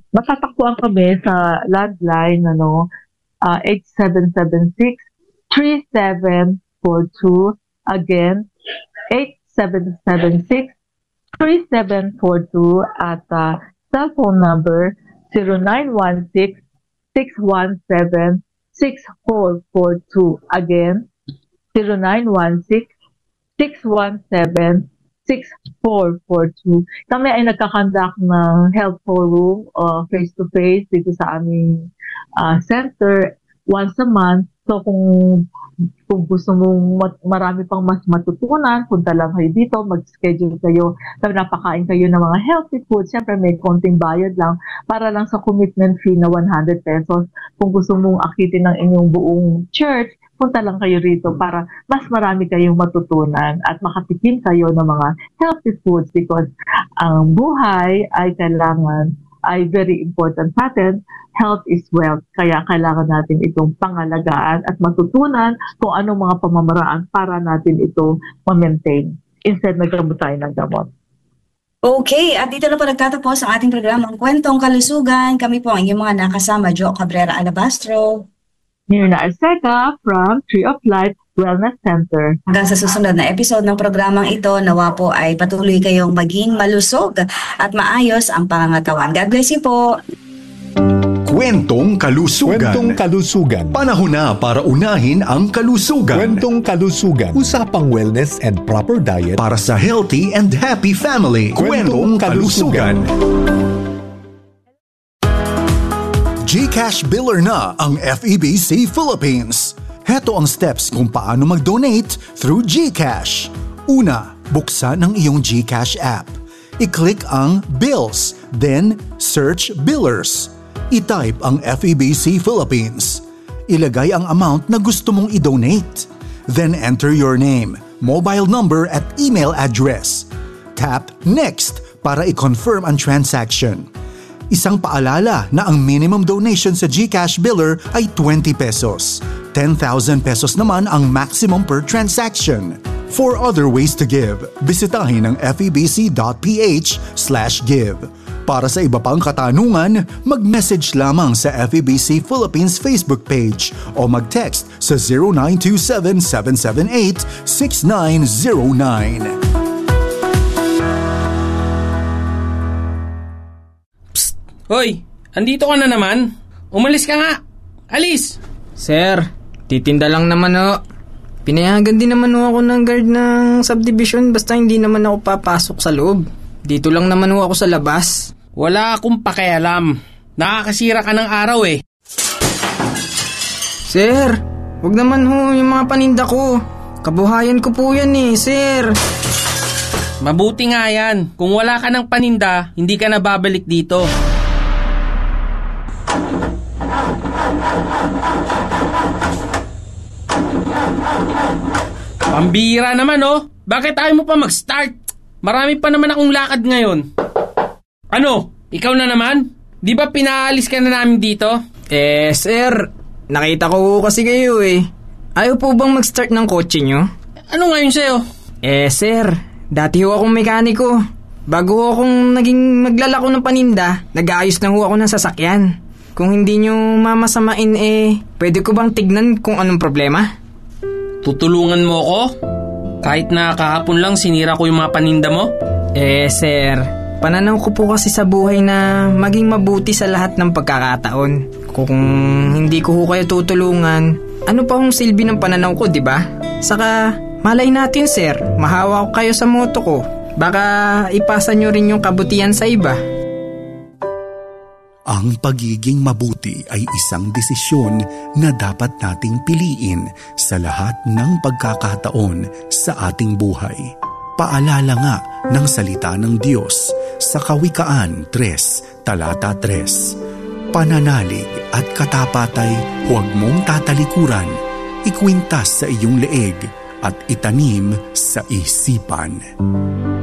Matatakbuhan kami sa landline 8776-3742. Again, 8776-3742 at cellphone number 0916-617-6442. Again, 0916-617-6442. Kami ay nagkakandak ng health forum face-to-face dito sa aming center once a month. So kung gusto mong marami pang mas matutunan, punta lang kayo dito, mag-schedule kayo, napakain kayo ng mga healthy food. Siyempre may konting bayad lang para lang sa commitment fee na 100 pesos. Kung gusto mong akitin ng inyong buong church, punta lang kayo rito para mas marami kayong matutunan at makatikim kayo ng mga healthy foods because ang buhay ay very important sa atin. Health is wealth. Kaya kailangan natin itong pangalagaan at matutunan kung anong mga pamamaraan para natin ito ma-maintain instead naggamot tayo ng gamot. Okay, at dito na po nagtatapos ang ating programang Kwentong Kalusugan. Kami po ang inyong mga nakasama, Jo Cabrera Alabastro, Mirna Arceca from Tree of Life Wellness Center. Hanggang sa susunod na episode ng programang ito, nawa po ay patuloy kayong maging malusog at maayos ang pangangatawan. God bless you po. Kwentong Kalusugan. Kwentong Kalusugan. Panahon na para unahin ang kalusugan. Kwentong Kalusugan. Usapang wellness and proper diet para sa healthy and happy family. Kwentong Kalusugan. GCash Biller na ang FEBC Philippines. Heto ang steps kung paano mag-donate through GCash. Una, buksan ang iyong GCash app. I-click ang Bills, then search Billers. I-type ang FEBC Philippines. Ilagay ang amount na gusto mong i-donate. Then enter your name, mobile number at email address. Tap Next para i-confirm ang transaction. Isang paalala na ang minimum donation sa GCash Biller ay 20 pesos. 10,000 pesos naman ang maximum per transaction. For other ways to give, bisitahin ang febc.ph/give. Para sa iba pang katanungan, mag-message lamang sa FEBC Philippines Facebook page o mag-text sa 0927-778-6909. Psst! Hoy! Andito ka na naman? Umalis ka nga! Alis! Sir, titinda lang naman o. Pinayagan din naman ako ng guard ng subdivision basta hindi naman ako papasok sa loob. Dito lang naman ako sa labas. Wala akong pakialam. Nakakasira ka ng araw eh. Sir, wag naman ho yung mga paninda ko. Kabuhayan ko po yan eh, sir. Mabuti nga yan. Kung wala ka ng paninda, hindi ka na babalik dito. Pambira naman oh. Bakit tayo mo pa mag-start? Marami pa naman akong lakad ngayon. Ano? Ikaw na naman? Di ba pinaalis ka na namin dito? Sir, nakita ko kasi kayo eh. Ayaw po bang mag-start ng kotse nyo? Ano ngayon sa'yo? Sir, dati ho akong mekaniko. Bago ho akong naging maglalako ng paninda, nag-aayos na ho ako ng sasakyan. Kung hindi nyo mamasamain pwede ko bang tignan kung anong problema? Tutulungan mo ako? Kahit na kahapon lang sinira ko yung mga paninda mo? Sir, pananaw ko po kasi sa buhay na maging mabuti sa lahat ng pagkakataon. Kung hindi ko ho kayo tutulungan, ano pa hong silbi ng pananaw ko, di ba? Saka, malay natin sir, mahawa ko kayo sa moto ko. Baka ipasa nyo rin yung kabutihan sa iba. Ang pagiging mabuti ay isang desisyon na dapat nating piliin sa lahat ng pagkakataon sa ating buhay. Paalala nga ng salita ng Diyos sa Kawikaan 3, talata 3. Pananalig at katapatay huwag mong tatalikuran, ikwintas sa iyong leeg at itanim sa isipan.